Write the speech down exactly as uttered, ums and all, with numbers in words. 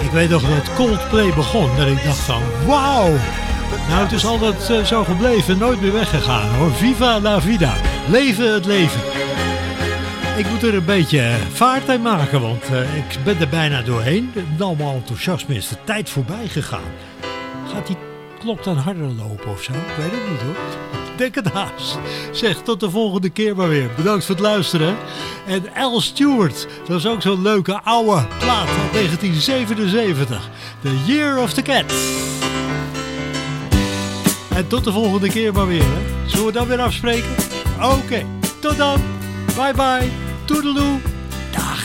Ik weet nog dat Coldplay begon. Dat ik dacht van wauw. Nou, het is altijd uh, zo gebleven. Nooit meer weggegaan hoor. Viva la vida. Leven het leven. Ik moet er een beetje vaart in maken. Want uh, ik ben er bijna doorheen. Allemaal enthousiasme is de tijd voorbij gegaan. Gaat die klok dan harder lopen of zo? Ik weet het niet hoor. Denk het haast. Zeg, tot de volgende keer maar weer. Bedankt voor het luisteren. En Al Stewart, dat is ook zo'n leuke oude plaat van negentien zevenenzeventig. The Year of the Cat. En tot de volgende keer maar weer. Hè? Zullen we dan weer afspreken? Oké, okay. Tot dan. Bye bye. Toedeloe. Dag.